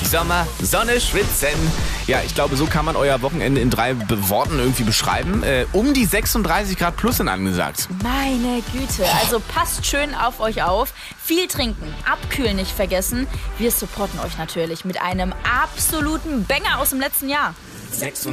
Sommer, Sonne, Schwitzen. Ja, ich glaube, so kann man euer Wochenende in 3 Worten irgendwie beschreiben. Um die 36 Grad plus sind angesagt. Meine Güte, also passt schön auf euch auf. Viel trinken, abkühlen nicht vergessen. Wir supporten euch natürlich mit einem absoluten Banger aus dem letzten Jahr.